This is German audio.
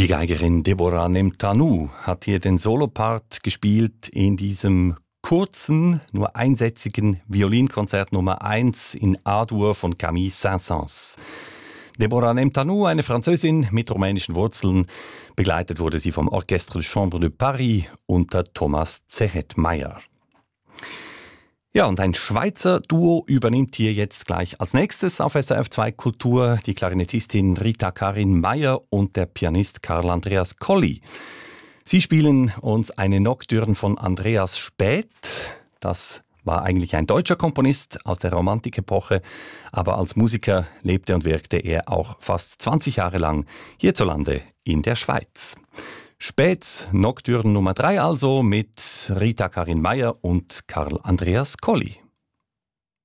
Die Geigerin Deborah Nemtanou hat hier den Solopart gespielt in diesem kurzen, nur einsätzigen Violinkonzert Nummer 1 in A-Dur von Camille Saint-Saëns. Deborah Nemtanou, eine Französin mit rumänischen Wurzeln, begleitet wurde sie vom Orchestre de Chambre de Paris unter Thomas Zehetmeier. Ja, und ein Schweizer Duo übernimmt hier jetzt gleich als nächstes auf SRF 2 Kultur die Klarinettistin Rita Karin Meyer und der Pianist Karl Andreas Colli. Sie spielen uns eine Nocturne von Andreas Späth. Das war eigentlich ein deutscher Komponist aus der Romantikepoche, aber als Musiker lebte und wirkte er auch fast 20 Jahre lang hierzulande in der Schweiz. Späths Nocturne Nummer 3 also mit Rita Karin Meyer und Karl Andreas Colli.